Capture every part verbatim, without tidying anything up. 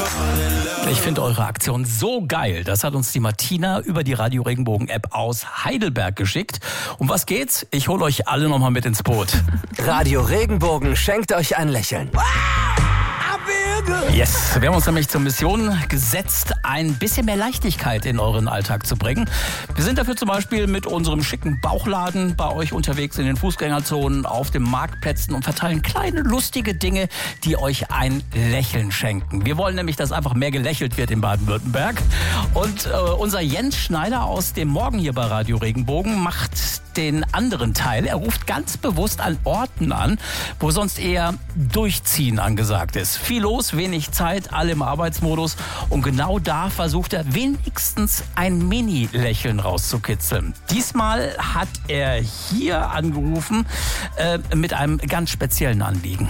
Ich finde eure Aktion so geil. Das hat uns die Martina über die Radio Regenbogen App aus Heidelberg geschickt. Um was geht's? Ich hole euch alle nochmal mit ins Boot. Radio Regenbogen schenkt euch ein Lächeln. Yes, wir haben uns nämlich zur Mission gesetzt, ein bisschen mehr Leichtigkeit in euren Alltag zu bringen. Wir sind dafür zum Beispiel mit unserem schicken Bauchladen bei euch unterwegs in den Fußgängerzonen, auf den Marktplätzen und verteilen kleine lustige Dinge, die euch ein Lächeln schenken. Wir wollen nämlich, dass einfach mehr gelächelt wird in Baden-Württemberg. Und äh, unser Jens Schneider aus dem Morgen hier bei Radio Regenbogen macht den anderen Teil. Er ruft ganz bewusst an Orten an, wo sonst eher Durchziehen angesagt ist. Viel los, wenig Zeit, alle im Arbeitsmodus. Und genau da versucht er wenigstens ein Mini-Lächeln rauszukitzeln. Diesmal hat er hier angerufen äh, mit einem ganz speziellen Anliegen.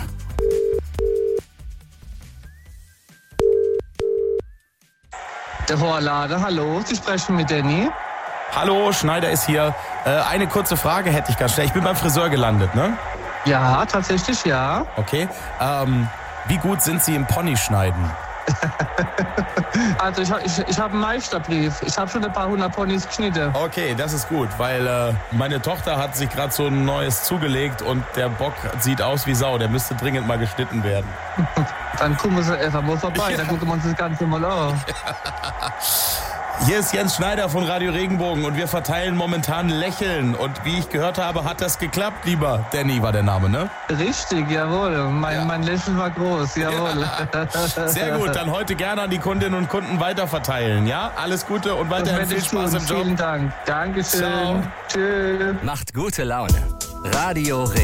Der Horlader, hallo, Sie sprechen mit Danny. Hallo, Schneider ist hier. Äh, eine kurze Frage hätte ich ganz schnell. Ich bin beim Friseur gelandet, ne? Ja, tatsächlich, ja. Okay. Ähm, wie gut sind Sie im Ponyschneiden? Also ich, ich, ich habe einen Meisterbrief. Ich habe schon ein paar hundert Ponys geschnitten. Okay, das ist gut, weil äh, meine Tochter hat sich gerade so ein neues zugelegt und der Bock sieht aus wie Sau. Der müsste dringend mal geschnitten werden. Dann gucken Sie einfach mal vorbei, ja. Dann gucken wir uns das Ganze mal an. Hier ist Jens Schneider von Radio Regenbogen und wir verteilen momentan Lächeln. Und wie ich gehört habe, hat das geklappt, lieber Danny war der Name, ne? Richtig, jawohl. Mein, ja. mein Lächeln war groß, jawohl. Ja. Sehr gut, dann heute gerne an die Kundinnen und Kunden weiterverteilen, ja? Alles Gute und weiterhin viel Spaß im Job. Vielen Dank. Dankeschön. Ciao. Tschüss. Macht gute Laune. Radio Regenbogen.